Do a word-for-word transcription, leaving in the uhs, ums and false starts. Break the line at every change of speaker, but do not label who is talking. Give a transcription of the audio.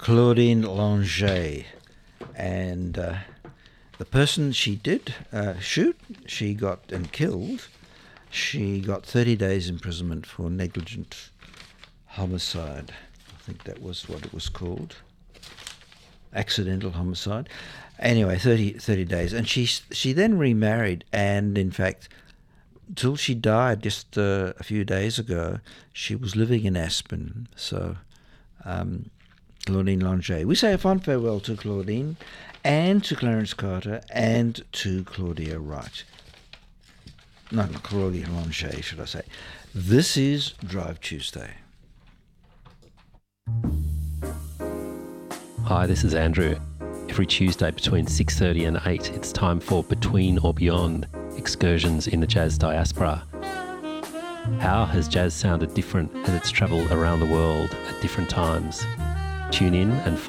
Claudine Longet. And uh, the person she did uh, shoot, she got and killed, she got thirty days imprisonment for negligent homicide. I think that was what it was called. Accidental homicide. Anyway, thirty, thirty days. And she, she then remarried, and in fact, till she died just uh, a few days ago, she was living in Aspen. So, um, Claudine Longet. We say a fond farewell to Claudine and to Clarence Carter and to Claudia Wright. No, not Claudia Longet, should I say. This is Drive Tuesday.
Hi, this is Andrew. Every Tuesday between six thirty and eight, it's time for Between or Beyond, excursions in the jazz diaspora. How has jazz sounded different as it's travelled around the world at different times? Tune in and